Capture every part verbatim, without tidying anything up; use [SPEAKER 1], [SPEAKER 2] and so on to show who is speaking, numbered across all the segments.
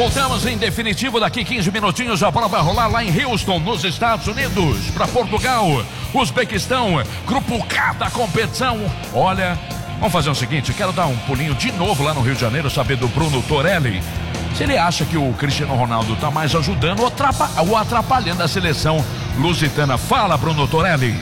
[SPEAKER 1] Voltamos em definitivo daqui quinze minutinhos. A bola vai rolar lá em Houston, nos Estados Unidos, para Portugal, Uzbequistão, grupo K da competição. Olha, vamos fazer o seguinte, quero dar um pulinho de novo lá no Rio de Janeiro, saber do Bruno Torelli, se ele acha que o Cristiano Ronaldo está mais ajudando ou, atrapa ou atrapalhando a seleção lusitana. Fala, Bruno Torelli.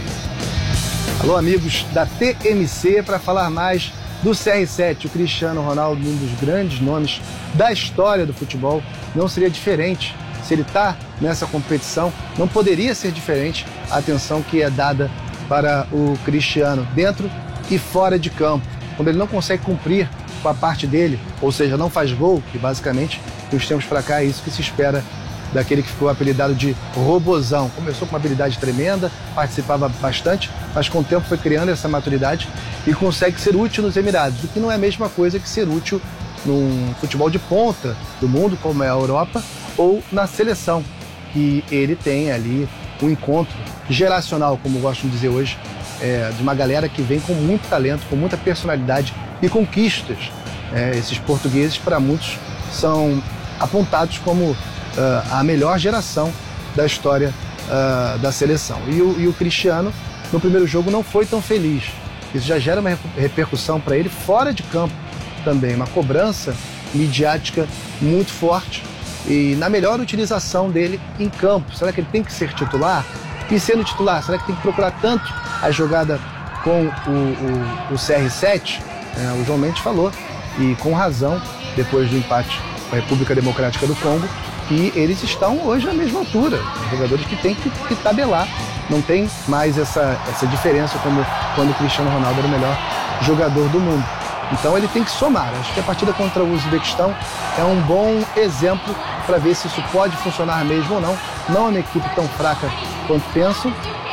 [SPEAKER 2] Alô, amigos da T M C, para falar mais do C R sete, o Cristiano Ronaldo, um dos grandes nomes da história do futebol. Não seria diferente se ele está nessa competição, não poderia ser diferente a atenção que é dada para o Cristiano dentro e fora de campo. Quando ele não consegue cumprir com a parte dele, ou seja, não faz gol, que basicamente, dos tempos para cá, é isso que se espera daquele que ficou apelidado de Robozão. Começou com uma habilidade tremenda, participava bastante, mas com o tempo foi criando essa maturidade e consegue ser útil nos Emirados, o que não é a mesma coisa que ser útil num futebol de ponta do mundo, como é a Europa, ou na seleção, que ele tem ali um encontro geracional, como gostam de dizer hoje, é, de uma galera que vem com muito talento, com muita personalidade e conquistas. É, esses portugueses, para muitos, são apontados como uh, a melhor geração da história uh, da seleção. E o, e o Cristiano, no primeiro jogo, não foi tão feliz. Isso já gera uma repercussão para ele fora de campo também, uma cobrança midiática muito forte e na melhor utilização dele em campo. Será que ele tem que ser titular? E sendo titular, será que tem que procurar tanto a jogada com o, o, o C R sete? É, o João Mendes falou, e com razão, depois do empate com a República Democrática do Congo, que eles estão hoje à mesma altura. Jogadores que têm que, que tabelar. Não tem mais essa, essa diferença como quando o Cristiano Ronaldo era o melhor jogador do mundo. Então ele tem que somar. Acho que a partida contra o Uzbequistão é um bom exemplo para ver se isso pode funcionar mesmo ou não. Não é uma equipe tão fraca quanto pensam.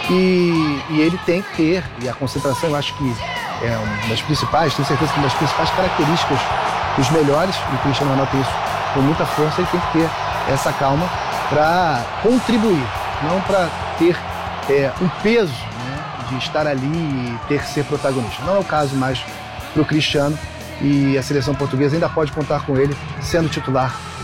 [SPEAKER 2] E, e ele tem que ter, e a concentração eu acho que é uma das principais, tenho certeza que uma das principais características dos melhores, e o Cristiano Ronaldo tem isso com muita força, ele tem que ter essa calma para contribuir, não para ter é, um peso, né, de estar ali e ter que ser protagonista. Não é o caso mais para o Cristiano, e a seleção portuguesa ainda pode contar com ele sendo titular